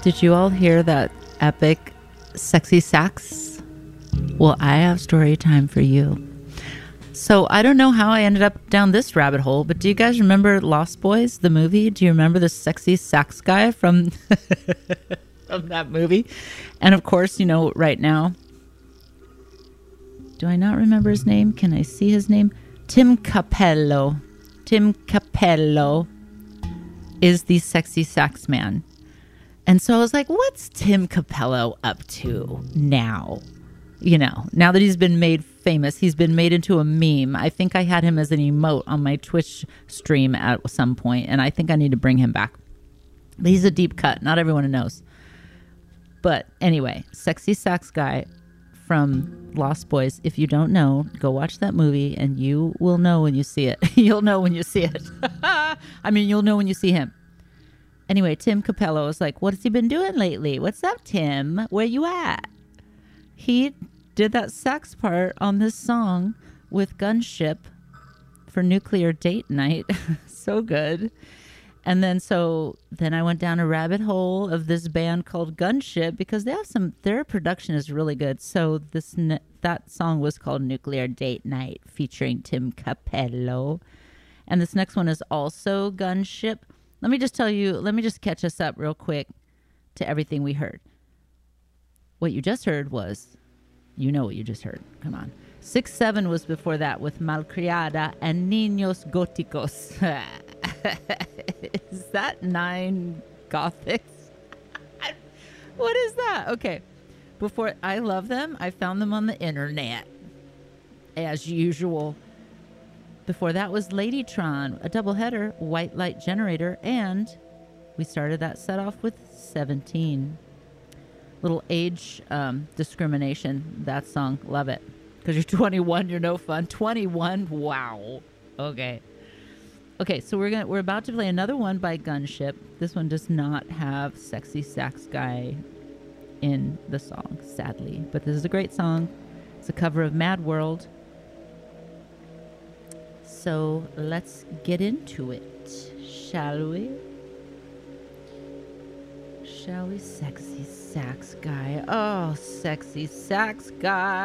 Did you all hear that epic sexy sax? Well, I have story time for you. So I don't know how I ended up down this rabbit hole, but do you guys remember Lost Boys, the movie? Do you remember the sexy sax guy from, from that movie? And of course, you know, right now, do I not remember his name? Can I see his name? Tim Capello. Tim Capello is the sexy sax man. And so I was like, what's Tim Capello up to now? You know, now that he's been made famous, he's been made into a meme. I think I had him as an emote on my Twitch stream at some point, and I think I need to bring him back. But he's a deep cut. Not everyone knows. But anyway, sexy sax guy from Lost Boys. If you don't know, go watch that movie, and you will know when you see it. You'll know when you see it. I mean, you'll know when you see him. Anyway, Tim Capello was like, what has he been doing lately? What's up, Tim? Where you at? He did that sax part on this song with Gunship for Nuclear Date Night. So good. And then I went down a rabbit hole of this band called Gunship because they have their production is really good. So that song was called Nuclear Date Night featuring Tim Capello. And this next one is also Gunship. Let me just catch us up real quick to everything we heard. What you just heard was, you know what you just heard. Come on. 6-7 was before that with Malcriada and Niños Góticos. Is that 9 Gothics? What is that? Okay. Before, I love them. I found them on the internet, as usual. Before that was Ladytron, a doubleheader, White Light Generator, and we started that set off with 17. Little age discrimination, that song. Love it. Because you're 21, you're no fun. 21, wow. Okay. Okay, so we're about to play another one by Gunship. This one does not have sexy sax guy in the song, sadly. But this is a great song. It's a cover of Mad World. So let's get into it, shall we? Shall we? Sexy sax guy. Oh, sexy sax guy.